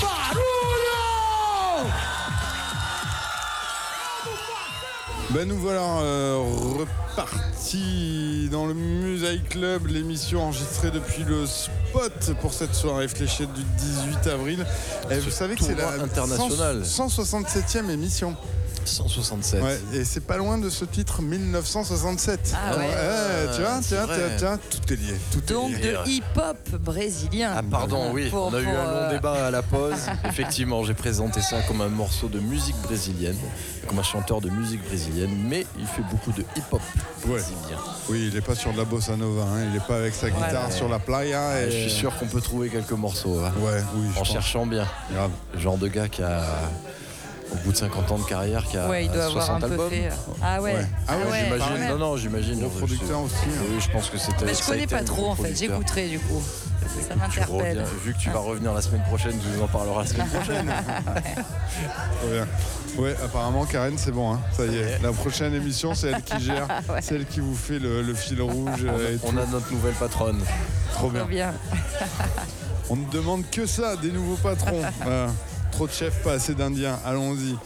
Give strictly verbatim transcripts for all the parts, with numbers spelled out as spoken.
Ben nous voilà euh, repartis dans le Musaï Club, l'émission enregistrée depuis le spot pour cette soirée fléchette du dix-huit avril. Et vous savez que c'est la internationale cent soixante-septième émission. cent soixante-sept. Ouais, et c'est pas loin de ce titre dix-neuf cent soixante-sept. Ah ouais. ouais tu vois, tiens, tiens, tiens, tout est lié. Tout Donc est lié. de hip-hop brésilien. Ah pardon, oui, pour, on a pour, eu un long euh... débat à la pause. Effectivement, j'ai présenté ça comme un morceau de musique brésilienne, comme un chanteur de musique brésilienne, mais il fait beaucoup de hip-hop brésilien. Ouais. Oui, il est pas sur de la bossa nova, hein. Il est pas avec sa guitare voilà. sur la playa. Et... Je suis sûr qu'on peut trouver quelques morceaux. Hein. Ouais, oui. En cherchant bien. Grave. Le genre de gars qui a, au bout de cinquante ans de carrière, qui a ouais, il doit soixante avoir un albums. peu fait. Ah ouais. Ouais. Ah ouais. J'imagine. Non, non, j'imagine. Gros producteur aussi. Hein. Oui, je pense que c'était. Mais je connais pas trop en fait. J'écouterai du coup. Ça m'interpelle. Reviens, vu que tu vas revenir la semaine prochaine, tu nous en parleras la semaine prochaine. Trop bien. Ouais, apparemment Karen c'est bon, hein. Ça y est. La prochaine émission c'est elle qui gère, ouais. C'est elle qui vous fait le, le fil rouge. On, a, et on tout. a notre nouvelle patronne. Trop bien. Trop bien. On ne demande que ça, des nouveaux patrons. Voilà. Trop de chefs, pas assez d'indiens. Allons-y.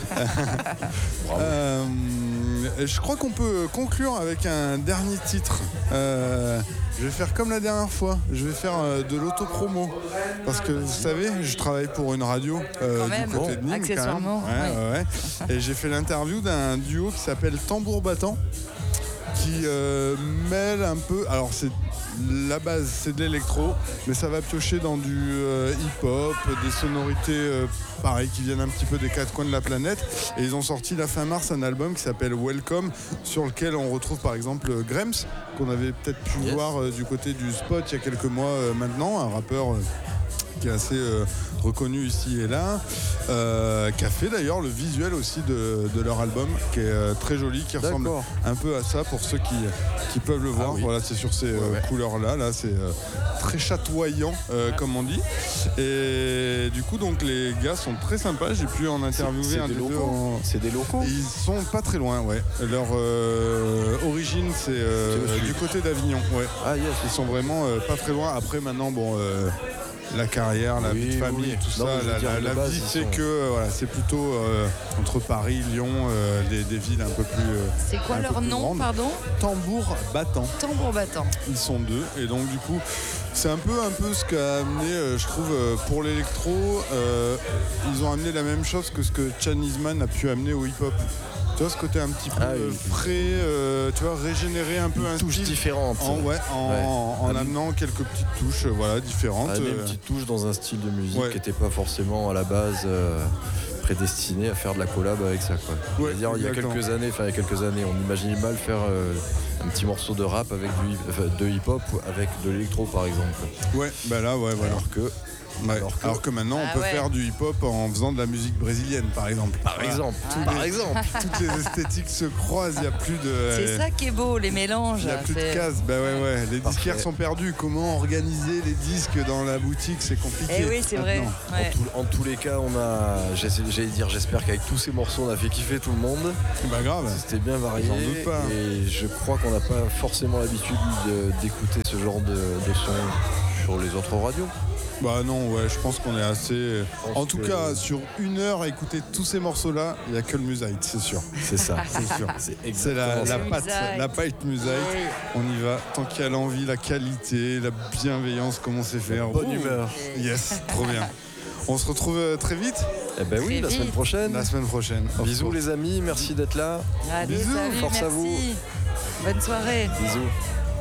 euh, je crois qu'on peut conclure avec un dernier titre. Euh, je vais faire comme la dernière fois. Je vais faire euh, de l'autopromo. Parce que vous savez, je travaille pour une radio euh, du côté de Nîmes. Accessoirement. Quand même. Ouais, ouais, ouais. Et j'ai fait l'interview d'un duo qui s'appelle Tambour Battant. Qui euh, mêle un peu. Alors c'est la base, c'est de l'électro, mais ça va piocher dans du euh, hip-hop, des sonorités euh, pareil qui viennent un petit peu des quatre coins de la planète. Et ils ont sorti la fin mars un album qui s'appelle Welcome, sur lequel on retrouve par exemple Grems, qu'on avait peut-être pu yes. voir euh, du côté du spot il y a quelques mois euh, maintenant, un rappeur euh, qui est assez euh, reconnu ici et là, euh, qui a fait d'ailleurs le visuel aussi de, de leur album, qui est euh, très joli, qui ressemble D'accord. un peu à ça pour ceux qui, qui peuvent le voir. Ah oui. Voilà, c'est sur ces ouais, euh, ouais. couleurs-là, là, c'est euh, très chatoyant, euh, ouais. comme on dit. Et du coup, donc les gars sont très sympas. J'ai pu en interviewer c'est, c'est un des deux. En... C'est des locaux. Et ils sont pas très loin, ouais. Leur euh, origine, c'est, euh, c'est du côté d'Avignon, ouais. Ah yes. Ils sont vraiment euh, pas très loin. Après, maintenant, bon. Euh, la carrière, la oui, vie de famille, oui. tout non, ça, la, la, la base, vie c'est sont... que euh, voilà, c'est plutôt euh, entre Paris, Lyon, euh, des, des villes un peu plus euh, c'est quoi leur nom, grandes. Pardon Tambour Battant. Tambour Battant. Ils sont deux et donc du coup c'est un peu un peu ce qu'a amené, euh, je trouve, euh, pour l'électro, euh, ils ont amené la même chose que ce que Chan Eastman a pu amener au hip-hop. Tu vois ce côté un petit peu ah, oui. frais, euh, tu vois, régénérer un peu une un touche style différente. En, ouais, en, ouais. en, en amenant quelques petites touches, voilà, différentes. Amener une petite touche dans un style de musique ouais. qui n'était pas forcément à la base euh, prédestiné à faire de la collab avec ça, quoi. Ouais, dire, il y a quelques années, enfin il y a quelques années, on imaginait mal faire euh, un petit morceau de rap avec du enfin, de hip-hop avec de l'électro, par exemple. Ouais, bah là, ouais, voilà. Alors que Ouais. Alors, que... Alors que maintenant ah on peut ouais. faire du hip-hop en faisant de la musique brésilienne par exemple. Par voilà. exemple. Ah. Par les, exemple. Toutes les esthétiques se croisent, il n'y a plus de. C'est ça qui est beau, les mélanges. Il n'y a plus c'est... de cases. Bah ouais ouais. Les Parfait. disquaires sont perdus. Comment organiser les disques dans la boutique, c'est compliqué. Eh oui, c'est vrai. Ouais. En, tout, en tous les cas, on a. J'allais dire, j'espère qu'avec tous ces morceaux, on a fait kiffer tout le monde. Bah grave. C'était bien varié. J'en doute pas. Et je crois qu'on n'a pas forcément l'habitude de, d'écouter ce genre de, de son sur les autres radios. Bah non, ouais, je pense qu'on est assez. En tout que... cas, sur une heure à écouter tous ces morceaux-là, il n'y a que le Musaït, c'est sûr. C'est ça, c'est sûr. C'est, c'est la, la pâte, la pâte Musaït. Oui. On y va tant qu'il y a l'envie, la qualité, la bienveillance, comment on sait faire. Bonne Ouh. humeur. Yes, trop bien. On se retrouve très vite. Eh ben oui, très la vite. semaine prochaine. La semaine prochaine. Bisous les amis, merci d'être là. Allez, Bisous, salut, force merci. à vous. Bonne soirée. Bisous.